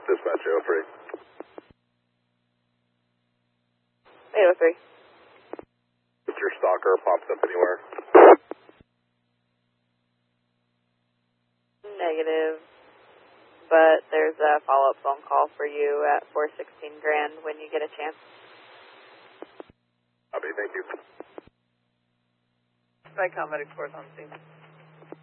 Dispatch 803. 803. If your stalker pops up anywhere. Negative. But there's a follow-up phone call for you at 416 Grand when you get a chance. Copy, thank you. By Combat Explorers on scene.